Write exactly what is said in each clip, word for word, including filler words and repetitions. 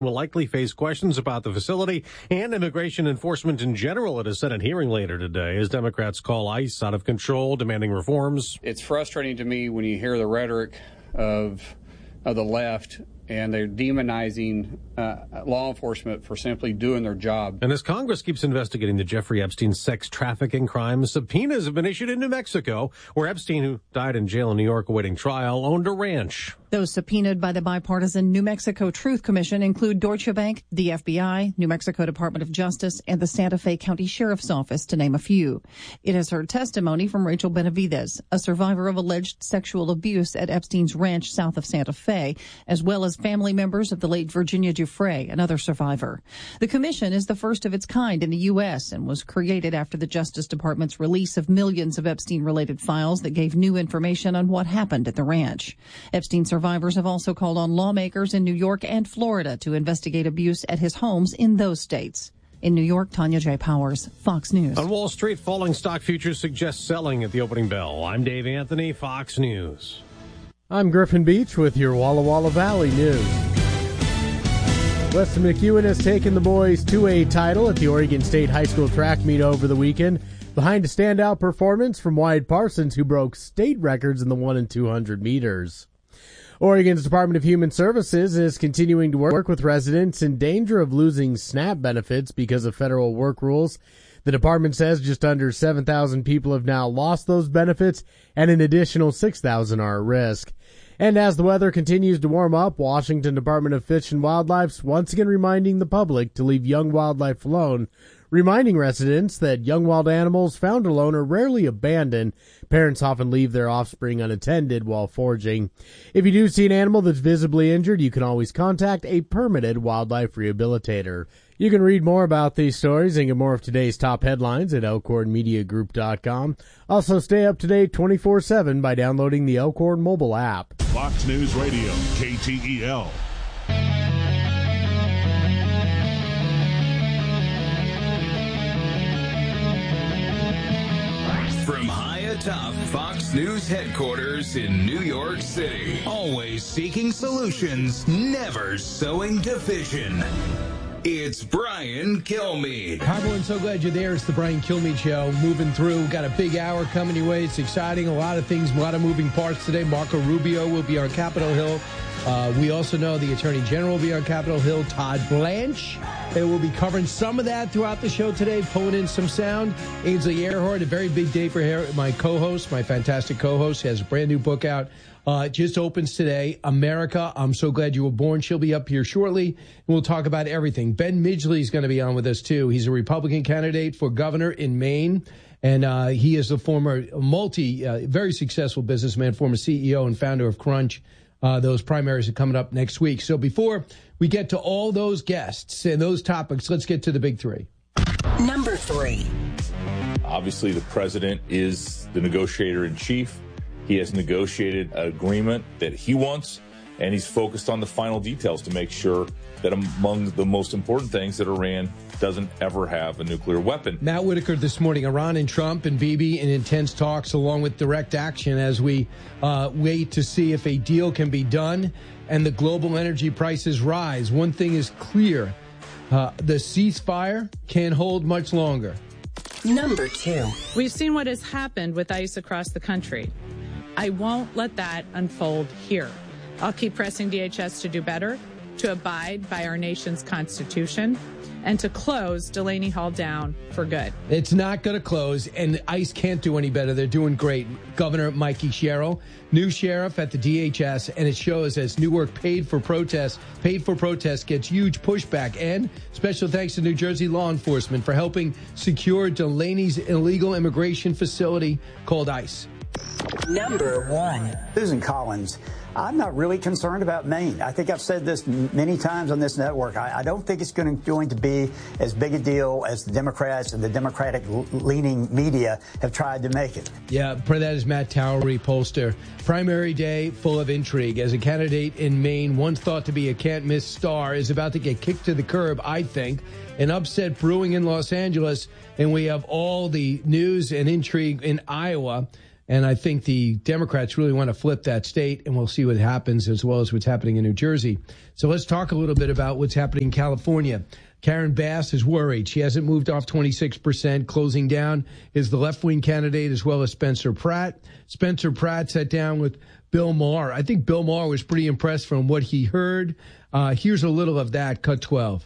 will likely face questions about the facility and immigration enforcement in general at a Senate hearing later today as Democrats call ICE out of control, demanding reforms. It's frustrating to me when you hear the rhetoric of of the left, and they're demonizing uh, law enforcement for simply doing their job. And as Congress keeps investigating the Jeffrey Epstein sex trafficking crimes, subpoenas have been issued in New Mexico, where Epstein, who died in jail in New York awaiting trial, owned a ranch. Those subpoenaed by the bipartisan New Mexico Truth Commission include Deutsche Bank, the F B I, New Mexico Department of Justice, and the Santa Fe County Sheriff's Office, to name a few. It has heard testimony from Rachel Benavides, a survivor of alleged sexual abuse at Epstein's ranch south of Santa Fe, as well as family members of the late Virginia Giuffre, another survivor. The commission is the first of its kind in the U S and was created after the Justice Department's release of millions of Epstein-related files that gave new information on what happened at the ranch. Epstein survivors have also called on lawmakers in New York and Florida to investigate abuse at his homes in those states. In New York, Tanya J. Powers, Fox News. On Wall Street, falling stock futures suggest selling at the opening bell. I'm Dave Anthony, Fox News. I'm Griffin Beach with your Walla Walla Valley News. Weston McEwen has taken the boys' two A title at the Oregon State High School track meet over the weekend, behind a standout performance from Wyatt Parsons, who broke state records in the one and two hundred meters. Oregon's Department of Human Services is continuing to work with residents in danger of losing SNAP benefits because of federal work rules. The department says just under seven thousand people have now lost those benefits, and an additional six thousand are at risk. And as the weather continues to warm up, Washington Department of Fish and Wildlife's once again reminding the public to leave young wildlife alone, reminding residents that young wild animals found alone are rarely abandoned. Parents often leave their offspring unattended while foraging. If you do see an animal that's visibly injured, you can always contact a permitted wildlife rehabilitator. You can read more about these stories and get more of today's top headlines at elkhorn media group dot com. Also, stay up to date twenty-four seven by downloading the Elkhorn mobile app. Fox News Radio, K T E L. From high atop Fox News headquarters in New York City, always seeking solutions, never sowing division. It's Brian Kilmeade. Hi, everyone. So glad you're there. It's the Brian Kilmeade Show. Moving through. Got a big hour coming your way. It's exciting. A lot of things, a lot of moving parts today. Marco Rubio will be on Capitol Hill. Uh, we also know the Attorney General will be on Capitol Hill. Todd Blanche. And we'll be covering some of that throughout the show today, pulling in some sound. Ainsley Earhart, a very big day for her. My co-host, my fantastic co-host, has a brand new book out. Uh, it just opens today. America, I'm so glad you were born. She'll be up here shortly, and we'll talk about everything. Ben Midgley is going to be on with us, too. He's a Republican candidate for governor in Maine, and uh, he is a former multi, uh, very successful businessman, former C E O and founder of Crunch. Uh, those primaries are coming up next week. So before we get to all those guests and those topics, let's get to the big three. Number three. Obviously, the president is the negotiator in chief. He has negotiated an agreement that he wants, and he's focused on the final details to make sure that among the most important things that Iran doesn't ever have a nuclear weapon. Matt Whitaker this morning, Iran and Trump and Bibi in intense talks along with direct action as we uh, wait to see if a deal can be done and the global energy prices rise. One thing is clear, uh, the ceasefire can't hold much longer. Number two. We've seen what has happened with ICE across the country. I won't let that unfold here. I'll keep pressing D H S to do better, to abide by our nation's Constitution, and to close Delaney Hall down for good. It's not going to close, and ICE can't do any better. They're doing great. Governor Mikey Sherrill, new sheriff at the D H S, and it shows as Newark paid for protests, paid for protests gets huge pushback. And special thanks to New Jersey law enforcement for helping secure Delaney's illegal immigration facility called ICE. Number one. Susan Collins, I'm not really concerned about Maine. I think I've said this many times on this network. I, I don't think it's going to, going to be as big a deal as the Democrats and the Democratic-leaning media have tried to make it. Yeah, that is Matt Towery, pollster. Primary day full of intrigue. As a candidate in Maine, once thought to be a can't-miss star, is about to get kicked to the curb, I think. An upset brewing in Los Angeles, and we have all the news and intrigue in Iowa. And I think the Democrats really want to flip that state, and we'll see what happens, as well as what's happening in New Jersey. So let's talk a little bit about what's happening in California. Karen Bass is worried. She hasn't moved off twenty-six percent. Closing down is the left-wing candidate, as well as Spencer Pratt. Spencer Pratt sat down with Bill Maher. I think Bill Maher was pretty impressed from what he heard. Uh, here's a little of that, cut twelve.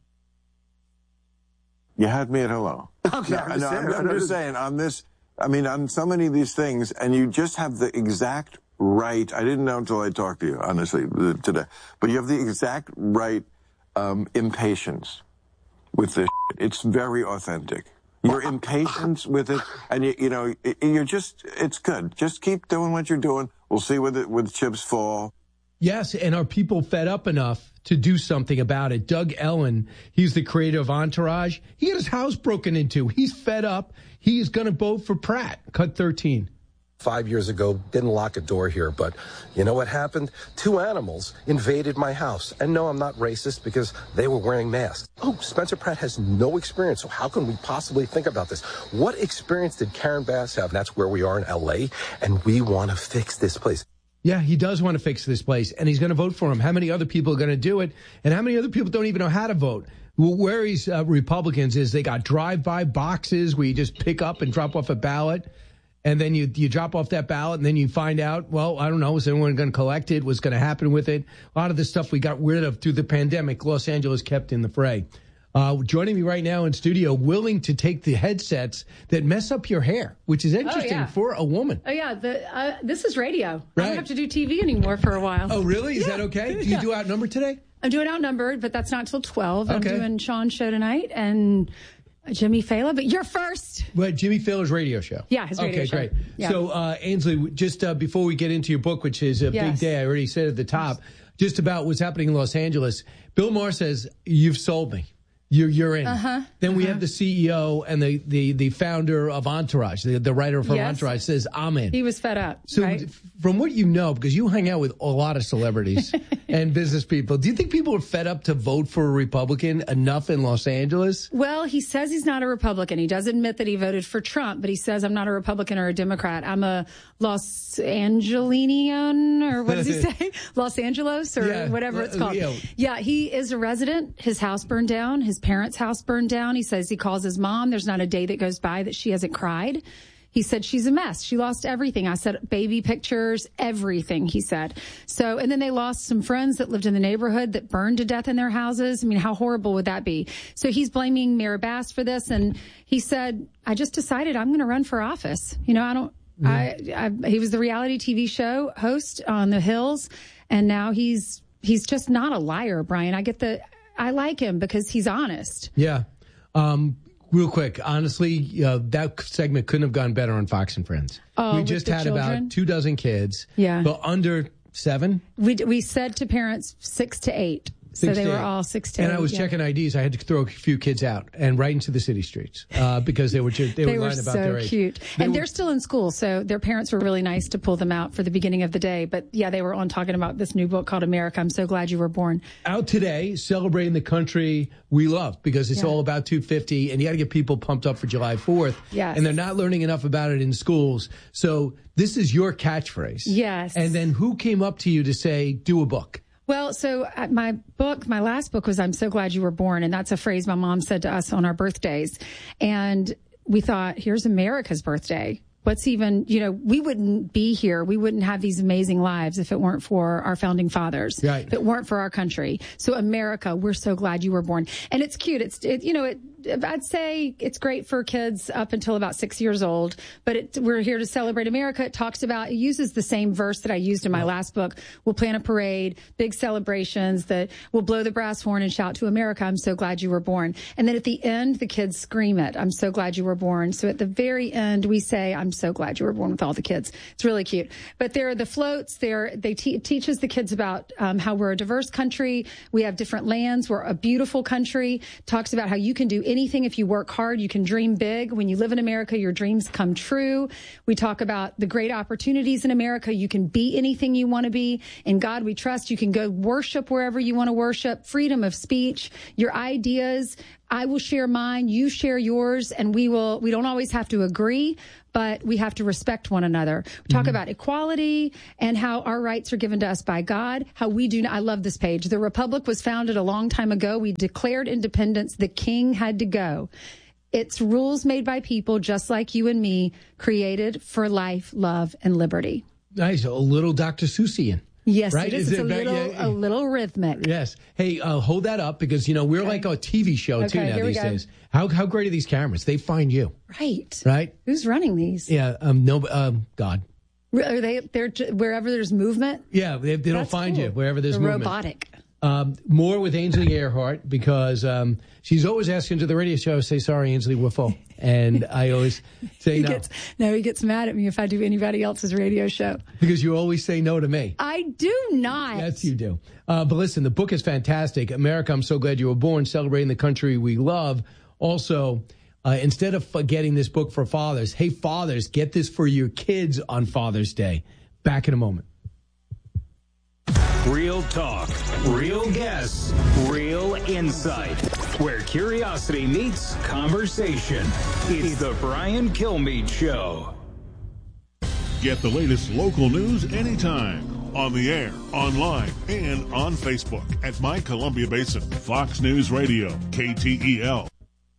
You had me at hello. Okay, no, I'm, no, saying, I'm, I'm just saying, on this, I mean, on so many of these things, and you just have the exact right, I didn't know until I talked to you, honestly, today, but you have the exact right um, impatience with this shit. It's very authentic. Your impatience with it, and you, you know, you're just, it's good. Just keep doing what you're doing. We'll see where the, where the chips fall. Yes, and are people fed up enough to do something about it? Doug Ellen, he's the creator of Entourage. He had his house broken into. He's fed up. He is going to vote for Pratt. Cut thirteen. Five years ago, didn't lock a door here, but you know what happened? Two animals invaded my house. And no, I'm not racist because they were wearing masks. Oh, Spencer Pratt has no experience, so how can we possibly think about this? What experience did Karen Bass have? And that's where we are in L A, and we want to fix this place. Yeah, he does want to fix this place, and he's going to vote for him. How many other people are going to do it, and how many other people don't even know how to vote? Where he's uh, Republicans is they got drive-by boxes where you just pick up and drop off a ballot, and then you you drop off that ballot, and then you find out, well, I don't know, is anyone going to collect it? What's going to happen with it? A lot of the stuff we got rid of through the pandemic, Los Angeles kept in the fray. Uh, joining me right now in studio, willing to take the headsets that mess up your hair, which is interesting oh, yeah. for a woman. Oh, yeah. The, uh, this is radio. Right. I don't have to do T V anymore for a while. Oh, really? Is yeah. that okay? Do you yeah. do Outnumbered today? I'm doing Outnumbered, but that's not till twelve. Okay. I'm doing Sean's show tonight and Jimmy Fallon, but you're first. Well, Jimmy Fallon's radio show. Yeah, his radio okay, show. Okay, great. Yeah. So, uh, Ainsley, just uh, before we get into your book, which is a yes. big day, I already said at the top, just about what's happening in Los Angeles. Bill Maher says, you've sold me. You're, you're in. Uh-huh. Then uh-huh. we have the C E O and the, the, the founder of Entourage, the, the writer for yes. Entourage says, I'm in. He was fed up. So right? from what you know, because you hang out with a lot of celebrities and business people, do you think people are fed up to vote for a Republican enough in Los Angeles? Well, he says he's not a Republican. He does admit that he voted for Trump, but he says, I'm not a Republican or a Democrat. I'm a Los Angelinian, or what does he say? Los Angeles, or yeah. whatever it's called. Yeah. yeah, he is a resident. His house burned down. His parents' house burned down. He says he calls his mom. There's not a day that goes by that she hasn't cried. He said she's a mess. She lost everything. I said baby pictures, everything, he said. So, and then they lost some friends that lived in the neighborhood that burned to death in their houses. I mean, how horrible would that be? So he's blaming Mayor Bass for this. And he said, I just decided I'm going to run for office. You know, I don't, yeah. I, I, he was the reality T V show host on the Hills. And now he's, he's just not a liar, Brian. I get the, I like him because he's honest. Yeah. Um, real quick, honestly, uh, that segment couldn't have gone better on Fox and Friends. Oh, we just had children? about two dozen kids. Yeah. But under seven. We we said to parents six to eight. So they were all six to eight. And I was yeah. checking I Ds. I had to throw a few kids out and right into the city streets uh, because they were just, they, they were were lying about so their age. cute. They and were, they're still in school, so their parents were really nice to pull them out for the beginning of the day. But yeah, they were on talking about this new book called America. I'm so glad you were born. Out today, celebrating the country we love, because it's yeah. all about two fifty, and you got to get people pumped up for July fourth. Yes. And they're not learning enough about it in schools. So this is your catchphrase. Yes. And then who came up to you to say, do a book? Well, so uh, my book, my last book was I'm So Glad You Were Born. And that's a phrase my mom said to us on our birthdays. And we thought, here's America's birthday. What's even, you know, we wouldn't be here. We wouldn't have these amazing lives if it weren't for our founding fathers. Right. If it weren't for our country. So America, we're so glad you were born. And it's cute. It's, it, you know, it, I'd say it's great for kids up until about six years old, but it, we're here to celebrate America. It talks about, it uses the same verse that I used in my last book. We'll plan a parade, big celebrations that we'll blow the brass horn and shout to America, I'm so glad you were born. And then at the end, the kids scream it, I'm so glad you were born. So at the very end, we say, I'm so glad you were born with all the kids. It's really cute. But there are the floats. There, they te- teaches the kids about um, how we're a diverse country. We have different lands. We're a beautiful country. Talks about how you can do anything if you work hard. You can dream big. When you live in America, your dreams come true. We talk about the great opportunities in America. You can be anything you want to be. In God we trust. You can go worship wherever you want to worship. Freedom of speech. Your ideas I will share mine, you share yours, and we will, we don't always have to agree, but we have to respect one another. We talk mm-hmm. about equality and how our rights are given to us by God, how we do, I love this page. The Republic was founded a long time ago. We declared independence. The king had to go. It's rules made by people just like you and me, created for life, love, and liberty. Nice. A little Doctor Seussian. Yes, right? it is. is It's it a about, little, yeah, a little rhythmic. Yes. Hey, uh, hold that up because, you know, we're okay. like a T V show, okay, too, now these go. days. How how great are these cameras? They find you. Right. Right? Who's running these? Yeah. Um. No. Um. God. Are they, they're, wherever there's movement? Yeah. They, they don't find cool. you wherever there's they're movement. Robotic. Um, more with Ainsley Earhart because um, she's always asking to the radio show, say, sorry, Ainsley, we're full. And I always say he no. Gets, no, he gets mad at me if I do anybody else's radio show. Because you always say no to me. I do not. Yes, you do. Uh, but listen, the book is fantastic. America, I'm so glad you were born, celebrating the country we love. Also, uh, instead of getting this book for fathers, hey, fathers, get this for your kids on Father's Day. Back in a moment. Real talk, real guests, real insight. Where curiosity meets conversation. It's the Brian Kilmeade Show. Get the latest local news anytime. On the air, online, and on Facebook at My Columbia Basin. Fox News Radio, K T E L.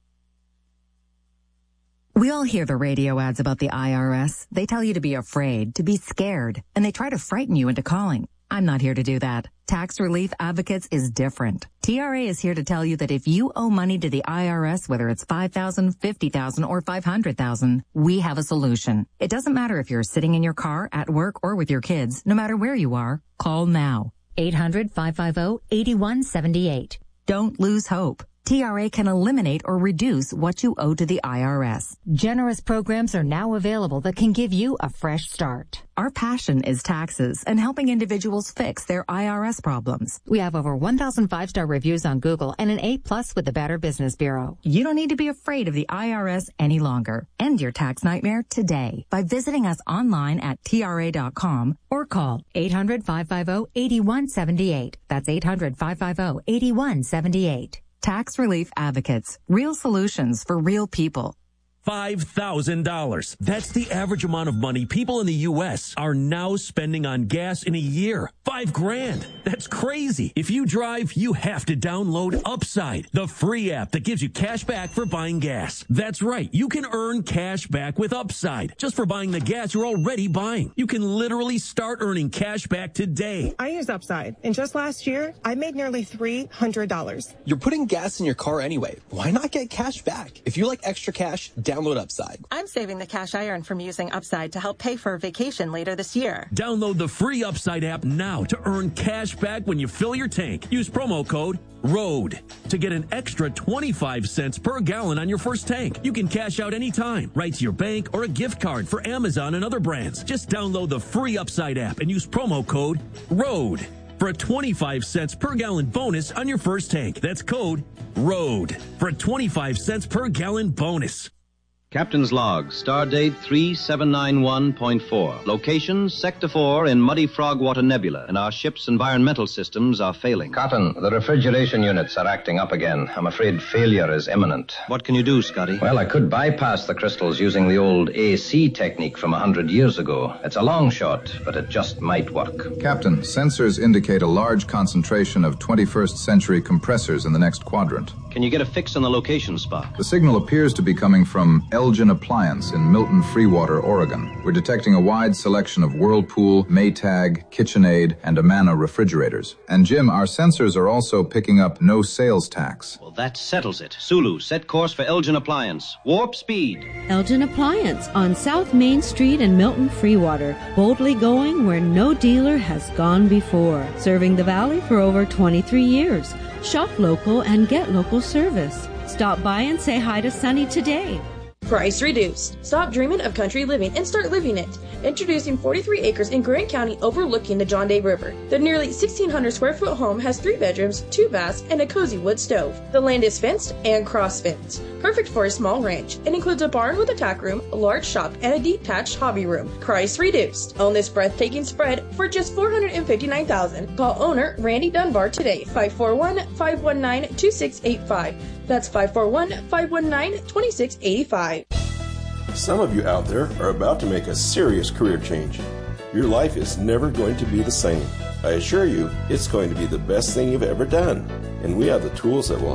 We all hear the radio ads about the I R S. They tell you to be afraid, to be scared, and they try to frighten you into calling. I'm not here to do that. Tax Relief Advocates is different. T R A is here to tell you that if you owe money to the I R S, whether it's five thousand dollars, fifty thousand dollars, or five hundred thousand dollars, we have a solution. It doesn't matter if you're sitting in your car, at work, or with your kids. No matter where you are, call now. eight hundred, five five zero, eight one seven eight. Don't lose hope. T R A can eliminate or reduce what you owe to the I R S. Generous programs are now available that can give you a fresh start. Our passion is taxes and helping individuals fix their I R S problems. We have over one thousand five-star reviews on Google and an A plus with the Better Business Bureau. You don't need to be afraid of the I R S any longer. End your tax nightmare today by visiting us online at T R A dot com or call eight hundred, five five zero, eight one seven eight. That's eight hundred, five five zero, eight one seven eight. Tax Relief Advocates. Real solutions for real people. five thousand dollars. That's the average amount of money people in the U S are now spending on gas in a year. Five grand. That's crazy. If you drive, you have to download Upside, the free app that gives you cash back for buying gas. That's right. You can earn cash back with Upside just for buying the gas you're already buying. You can literally start earning cash back today. I use Upside, and just last year, I made nearly three hundred dollars. You're putting gas in your car anyway. Why not get cash back? If you like extra cash, download Upside. I'm saving the cash I earn from using Upside to help pay for a vacation later this year. Download the free Upside app now to earn cash back when you fill your tank. Use promo code ROAD to get an extra twenty-five cents per gallon on your first tank. You can cash out anytime, right to your bank or a gift card for Amazon and other brands. Just download the free Upside app and use promo code ROAD for a twenty-five cents per gallon bonus on your first tank. That's code ROAD for a twenty-five cents per gallon bonus. Captain's log, star date three seven nine one point four. Location, Sector four in Muddy Frogwater Nebula, and our ship's environmental systems are failing. Cotton, the refrigeration units are acting up again. I'm afraid failure is imminent. What can you do, Scotty? Well, I could bypass the crystals using the old A C technique from a hundred years ago. It's a long shot, but it just might work. Captain, sensors indicate a large concentration of twenty-first century compressors in the next quadrant. Can you get a fix on the location spot? The signal appears to be coming from Elgin Appliance in Milton Freewater, Oregon. We're detecting a wide selection of Whirlpool, Maytag, KitchenAid, and Amana refrigerators. And Jim, our sensors are also picking up no sales tax. Well, that settles it. Sulu, set course for Elgin Appliance. Warp speed. Elgin Appliance on South Main Street in Milton Freewater. Boldly going where no dealer has gone before. Serving the Valley for over twenty-three years. Shop local and get local service. Stop by and say hi to Sunny today. Price reduced. Stop dreaming of country living and start living it. Introducing forty-three acres in Grant County overlooking the John Day River. The nearly sixteen hundred square foot home has three bedrooms, two baths, and a cozy wood stove. The land is fenced and cross-fenced, perfect for a small ranch. It includes a barn with a tack room, a large shop, and a detached hobby room. Price reduced. Own this breathtaking spread for just four hundred fifty-nine thousand dollars. Call owner Randy Dunbar today, five four one, five one nine, two six eight five. That's five four one, five one nine, two six eight five. Some of you out there are about to make a serious career change. Your life is never going to be the same. I assure you, it's going to be the best thing you've ever done. And we have the tools that will